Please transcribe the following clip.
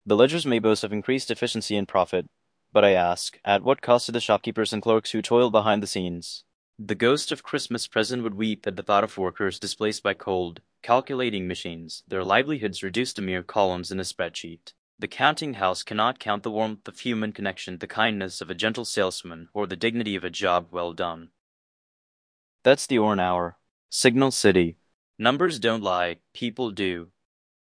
The ledgers may boast of increased efficiency and profit, but I ask, at what cost to the shopkeepers and clerks who toil behind the scenes? The ghost of Christmas present would weep at the thought of workers displaced by cold, calculating machines, their livelihoods reduced to mere columns in a spreadsheet. The counting house cannot count the warmth of human connection, the kindness of a gentle salesman, or the dignity of a job well done. That's the Orn Hour. Signal City. Numbers don't lie, people do.